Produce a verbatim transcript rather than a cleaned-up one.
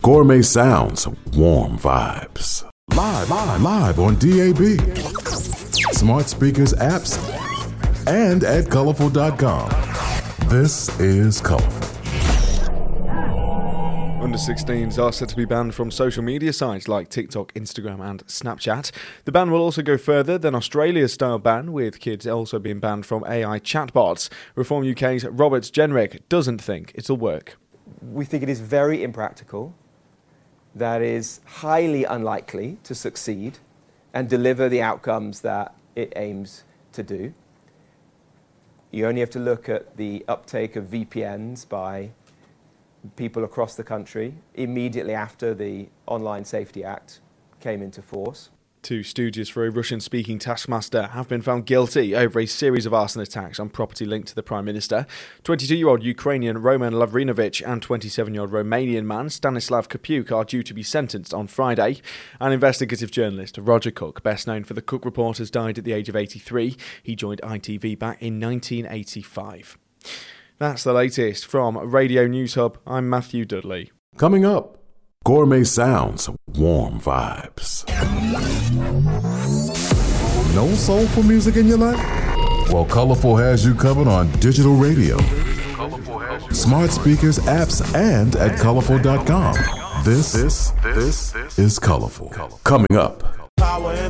Gourmet sounds, warm vibes. Live, live, live on D A B, smart speakers, apps, and at colorful dot com. This is Colorful. Under sixteens are set to be banned from social media sites like TikTok, Instagram and Snapchat. The ban will also go further than Australia's style ban, with kids also being banned from A I chatbots. Reform U K's Robert Jenrick doesn't think it'll work. We think it is very impractical, that is highly unlikely to succeed and deliver the outcomes that it aims to do. You only have to look at the uptake of V P Ns by people across the country immediately after the Online Safety Act came into force. Two stooges for a Russian-speaking taskmaster have been found guilty over a series of arson attacks on property linked to the Prime Minister. twenty-two-year-old Ukrainian Roman Lavrinovich and twenty-seven-year-old Romanian man Stanislav Kopuk are due to be sentenced on Friday. And investigative journalist Roger Cook, best known for the Cook Report, has died at the age of eighty-three. He joined I T V back in nineteen eighty-five. That's the latest from Radio News Hub. I'm Matthew Dudley. Coming up, gourmet sounds, warm vibes. No soulful music in your life? Well, Colorful has you covered on digital radio, smart speakers, apps, and at colorful dot com. This, this, this is Colorful. Coming up.